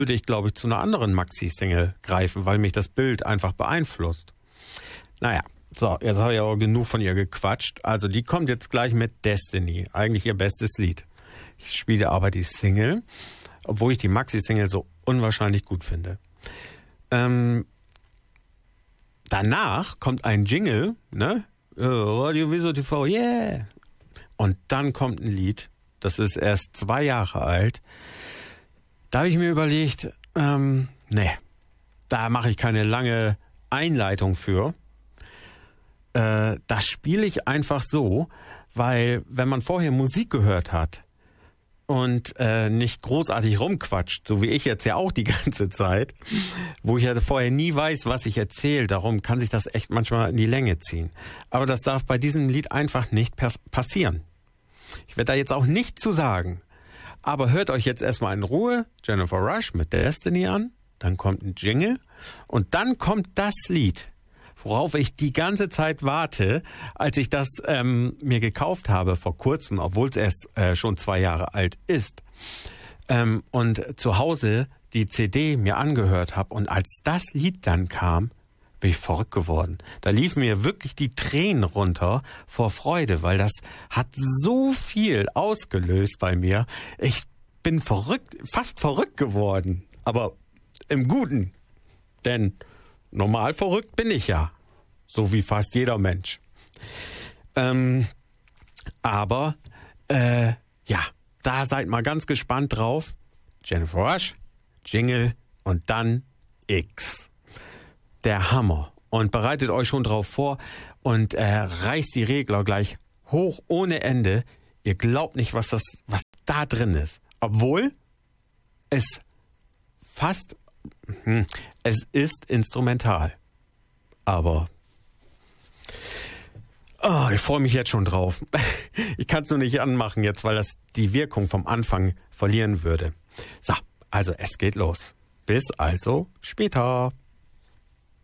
würde ich, glaube ich, zu einer anderen Maxi-Single greifen, weil mich das Bild einfach beeinflusst. Naja, so, jetzt habe ich aber genug von ihr gequatscht. Also die kommt jetzt gleich mit Destiny, eigentlich ihr bestes Lied. Ich spiele aber die Single, obwohl ich die Maxi-Single so unwahrscheinlich gut finde. Danach kommt ein Jingle, ne? Radio Wieso TV, yeah! Und dann kommt ein Lied, das ist erst 2 Jahre alt. Da habe ich mir überlegt, da mache ich keine lange Einleitung für. Das spiele ich einfach so, weil wenn man vorher Musik gehört hat und nicht großartig rumquatscht, so wie ich jetzt ja auch die ganze Zeit, wo ich ja vorher nie weiß, was ich erzähle, darum kann sich das echt manchmal in die Länge ziehen. Aber das darf bei diesem Lied einfach nicht passieren. Ich werde da jetzt auch nichts zu sagen. Aber hört euch jetzt erstmal in Ruhe Jennifer Rush mit Destiny an, dann kommt ein Jingle und dann kommt das Lied, worauf ich die ganze Zeit warte, als ich das mir gekauft habe vor kurzem, obwohl es erst schon 2 Jahre alt ist, und zu Hause die CD mir angehört habe. Und als das Lied dann kam, bin ich verrückt geworden. Da liefen mir wirklich die Tränen runter vor Freude, weil das hat so viel ausgelöst bei mir. Ich bin fast verrückt geworden, aber im Guten. Denn verrückt bin ich ja, so wie fast jeder Mensch. Aber da seid mal ganz gespannt drauf. Jennifer Rush, Jingle und dann X. Der Hammer. Und bereitet euch schon drauf vor und reißt die Regler gleich hoch ohne Ende. Ihr glaubt nicht, was da drin ist. Obwohl es ist instrumental. Aber ich freue mich jetzt schon drauf. Ich kann es nur nicht anmachen jetzt, weil das die Wirkung vom Anfang verlieren würde. So, also es geht los. Bis also später.